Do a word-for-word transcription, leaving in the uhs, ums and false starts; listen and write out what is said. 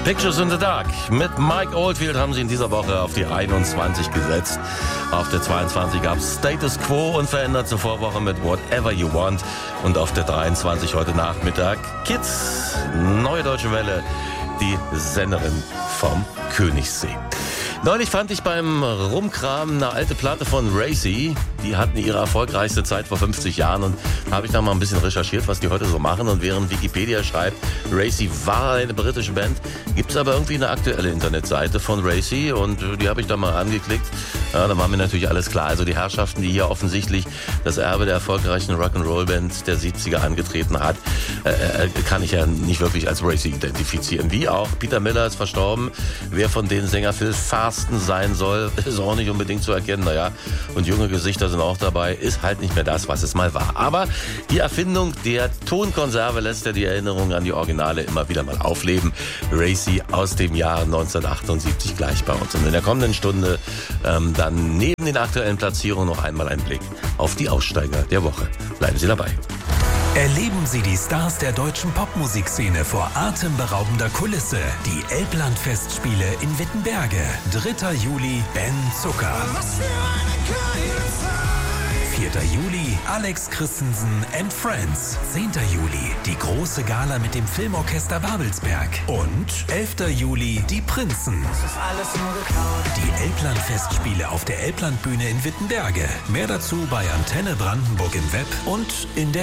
Pictures in the Dark. Mit Mike Oldfield haben sie in dieser Woche auf die einundzwanzig gesetzt. Auf der zweiundzwanzig gab es Status Quo unverändert zur Vorwoche mit Whatever You Want. Und auf der dreiundzwanzig heute Nachmittag Kids, Neue Deutsche Welle, die Sängerin vom Königssee. Neulich fand ich beim Rumkramen eine alte Platte von Racy. Die hatten ihre erfolgreichste Zeit vor fünfzig Jahren und da habe ich dann mal ein bisschen recherchiert, was die heute so machen. Und während Wikipedia schreibt, Racy war eine britische Band, gibt es aber irgendwie eine aktuelle Internetseite von Racy und die habe ich dann mal angeklickt. Ja, da war mir natürlich alles klar. Also die Herrschaften, die hier offensichtlich das Erbe der erfolgreichen Rock'n'Roll-Band der siebziger angetreten hat, äh, kann ich ja nicht wirklich als Racy identifizieren. Wie auch Peter Miller ist verstorben. Wer von den Sänger Phil Farsten sein soll, ist auch nicht unbedingt zu erkennen. Naja, und junge Gesichter sind auch dabei, ist halt nicht mehr das, was es mal war. Aber die Erfindung der Tonkonserve lässt ja die Erinnerung an die Originale immer wieder mal aufleben. Racy aus dem Jahr neunzehnhundertachtundsiebzig gleich bei uns. Und in der kommenden Stunde ähm, dann neben den aktuellen Platzierungen noch einmal ein Blick auf die Aussteiger der Woche. Bleiben Sie dabei. Erleben Sie die Stars der deutschen Popmusikszene vor atemberaubender Kulisse. Die Elbland-Festspiele in Wittenberge. dritter Juli, Ben Zucker. vierter Juli, Alex Christensen and Friends. zehnter Juli, die große Gala mit dem Filmorchester Babelsberg. Und elfter Juli, die Prinzen. Die Elbland-Festspiele auf der Elblandbühne in Wittenberge. Mehr dazu bei Antenne Brandenburg im Web und in der